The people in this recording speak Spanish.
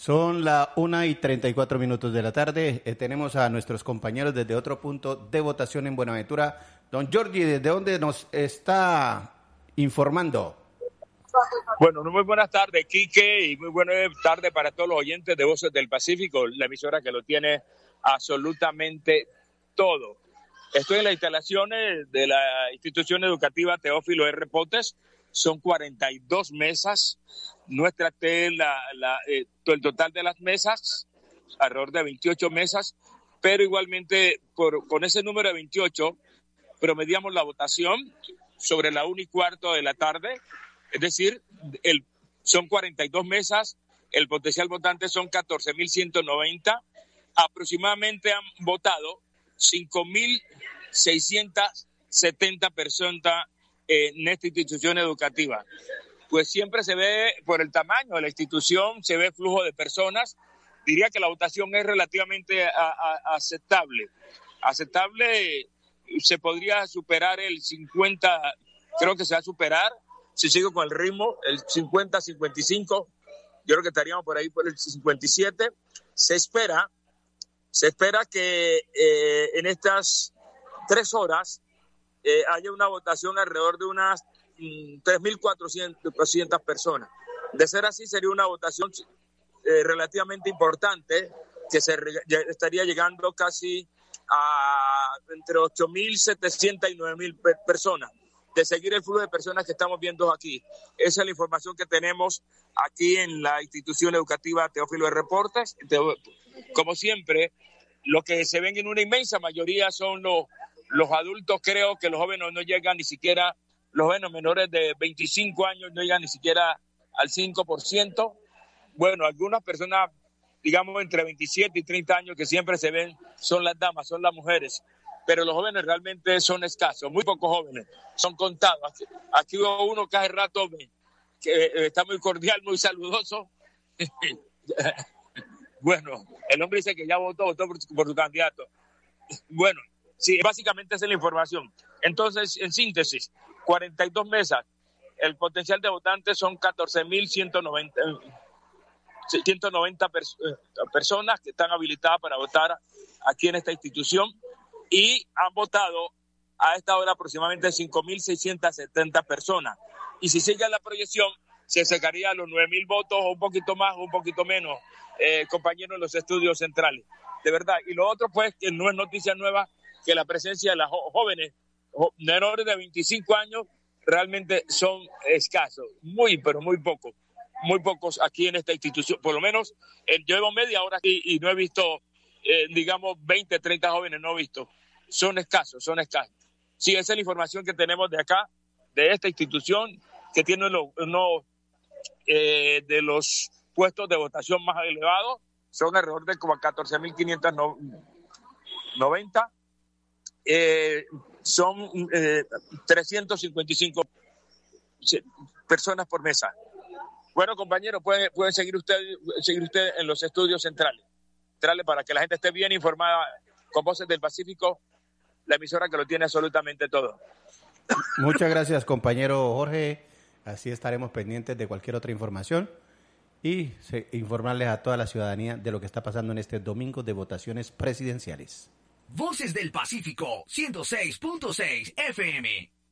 Son las 1:34 de la tarde. Tenemos a nuestros compañeros desde otro punto de votación en Buenaventura. Don Giorgi, ¿desde dónde nos está informando? Bueno, muy buenas tardes, Quique, y muy buenas tardes para todos los oyentes de Voces del Pacífico, la emisora que lo tiene absolutamente todo. Estoy en las instalaciones de la institución educativa Teófilo R. Potes. Son 42 mesas. Nuestra el total de las mesas, alrededor de 28 mesas, pero igualmente con ese número de 28 promediamos la votación sobre la 1:15 de la tarde, es decir, son 42 mesas, el potencial votante son 14.190, aproximadamente han votado 5.670 personas en esta institución educativa. Pues siempre se ve, por el tamaño de la institución, se ve flujo de personas. Diría que la votación es relativamente aceptable. Aceptable, se podría superar el 50, creo que se va a superar, si sigo con el ritmo, el 50-55, yo creo que estaríamos por ahí por el 57. Se espera que en estas 3 horas haya una votación alrededor de unas 3.400 personas. De ser así, sería una votación relativamente importante, que estaría llegando casi a entre 8.700 y 9.000 personas. De seguir el flujo de personas que estamos viendo aquí. Esa es la información que tenemos aquí en la institución educativa Teófilo R. Potes. Como siempre, lo que se ven en una inmensa mayoría son los adultos. Creo que los jóvenes no llegan ni siquiera, los jóvenes menores de 25 años no llegan ni siquiera al 5%. Bueno, algunas personas, digamos, entre 27 y 30 años que siempre se ven son las damas, son las mujeres. Pero los jóvenes realmente son escasos, muy pocos jóvenes, son contados. Aquí hubo uno que hace rato que está muy cordial, muy saludoso. Bueno, el hombre dice que ya votó por su candidato. Bueno, sí, básicamente esa es la información. Entonces, en síntesis, 42 mesas, el potencial de votantes son 14.190 personas que están habilitadas para votar aquí en esta institución. Y han votado a esta hora aproximadamente 5.670 personas. Y si sigue la proyección, se sacaría los 9.000 votos, o un poquito más, o un poquito menos, compañeros en los estudios centrales. De verdad. Y lo otro, pues, que no es noticia nueva, que la presencia de las jóvenes menores de 25 años realmente son escasos. Muy, pero muy pocos. Muy pocos aquí en esta institución. Por lo menos, yo llevo media hora aquí y no he visto, digamos, 20, 30 jóvenes, no he visto. Son escasos. Sí, esa es la información que tenemos de acá, de esta institución, que tiene uno de los puestos de votación más elevados. Son alrededor de como 14.590. Son 355 personas por mesa. Bueno, compañeros, pueden seguir usted en los estudios centrales para que la gente esté bien informada con Voces del Pacífico, la emisora que lo tiene absolutamente todo. Muchas gracias, compañero Jorge. Así estaremos pendientes de cualquier otra información y informarles a toda la ciudadanía de lo que está pasando en este domingo de votaciones presidenciales. Voces del Pacífico, 106.6 FM.